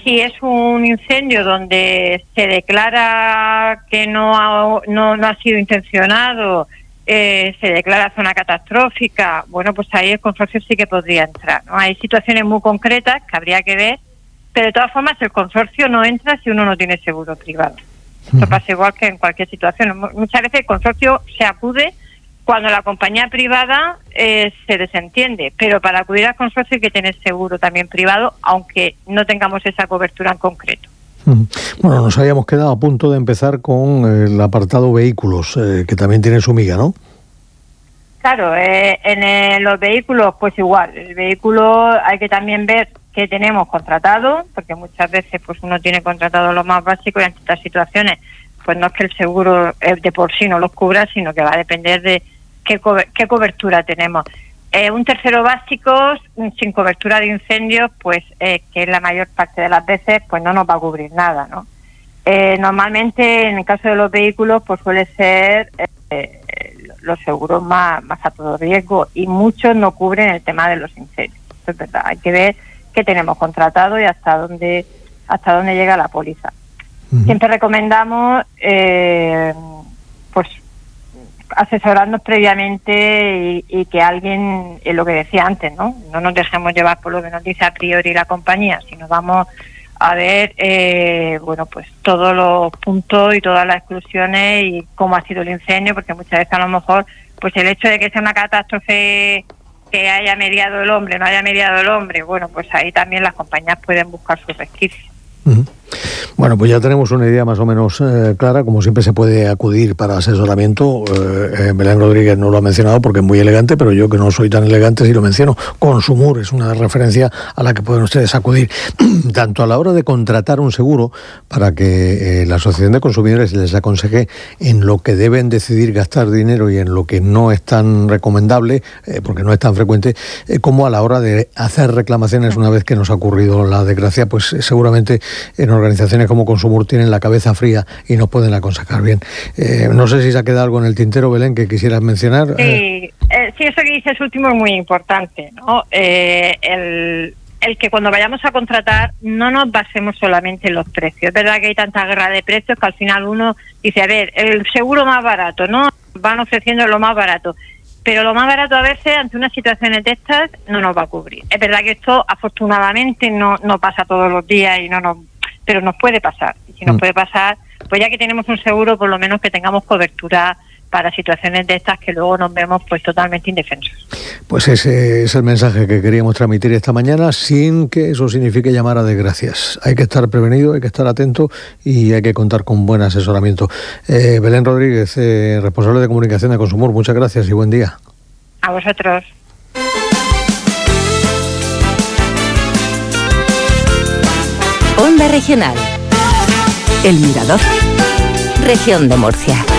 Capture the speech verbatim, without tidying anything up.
si es un incendio donde se declara que no ha, no, no ha sido intencionado, eh, se declara zona catastrófica, bueno, pues ahí el consorcio sí que podría entrar, ¿no? Hay situaciones muy concretas que habría que ver, pero de todas formas el consorcio no entra si uno no tiene seguro privado. Esto pasa igual que en cualquier situación. Muchas veces el consorcio se acude cuando la compañía privada eh, se desentiende, pero para acudir al consorcio hay que tener seguro también privado, aunque no tengamos esa cobertura en concreto. Bueno, nos habíamos quedado a punto de empezar con el apartado vehículos, eh, que también tiene su miga, ¿no? Claro, eh, en el, los vehículos pues igual, el vehículo hay que también ver qué tenemos contratado, porque muchas veces pues uno tiene contratado lo más básico y en estas situaciones pues no es que el seguro de por sí no los cubra, sino que va a depender de qué, co- qué cobertura tenemos. Eh, un tercero básico sin cobertura de incendios, pues eh, que la mayor parte de las veces pues no nos va a cubrir nada, ¿no? Eh, normalmente en el caso de los vehículos pues suele ser eh, los seguros más, más a todo riesgo, y muchos no cubren el tema de los incendios. Esto es verdad, hay que ver qué tenemos contratado y hasta dónde hasta dónde llega la póliza. Uh-huh. Siempre recomendamos eh, pues asesorarnos previamente y, y que alguien, es lo que decía antes, ¿no? No nos dejemos llevar por lo que nos dice a priori la compañía, sino vamos a ver eh, bueno, pues todos los puntos y todas las exclusiones y cómo ha sido el incendio, porque muchas veces a lo mejor pues el hecho de que sea una catástrofe que haya mediado el hombre, no haya mediado el hombre, bueno, pues ahí también las compañías pueden buscar sus resquicios. Uh-huh. Bueno, pues ya tenemos una idea más o menos eh, clara. Como siempre se puede acudir para asesoramiento. Eh, eh, Belén Rodríguez no lo ha mencionado porque es muy elegante, pero yo que no soy tan elegante sí lo menciono. Consumur es una referencia a la que pueden ustedes acudir, tanto a la hora de contratar un seguro para que eh, la Asociación de Consumidores les aconseje en lo que deben decidir gastar dinero y en lo que no es tan recomendable, eh, porque no es tan frecuente, eh, como a la hora de hacer reclamaciones una vez que nos ha ocurrido la desgracia, pues eh, seguramente en organizaciones como Consumur tienen la cabeza fría y nos pueden aconsejar bien. Eh, no sé si se ha quedado algo en el tintero, Belén, que quisieras mencionar. Sí, eh, sí, eso que dices último es muy importante, ¿no? Eh, el, el que cuando vayamos a contratar no nos basemos solamente en los precios. Es verdad que hay tanta guerra de precios que al final uno dice, a ver, el seguro más barato, ¿no? Van ofreciendo lo más barato. Pero lo más barato a veces, ante unas situaciones de estas, no nos va a cubrir. Es verdad que esto, afortunadamente, no, no pasa todos los días y no nos... pero nos puede pasar. Y si nos mm. puede pasar, pues ya que tenemos un seguro, por lo menos que tengamos cobertura para situaciones de estas que luego nos vemos pues totalmente indefensos. Pues ese es el mensaje que queríamos transmitir esta mañana, sin que eso signifique llamar a desgracias. Hay que estar prevenido, hay que estar atento y hay que contar con buen asesoramiento. Eh, Belén Rodríguez, eh, responsable de comunicación de Consumur, muchas gracias y buen día. A vosotros. Onda Regional. El Mirador. Región de Murcia.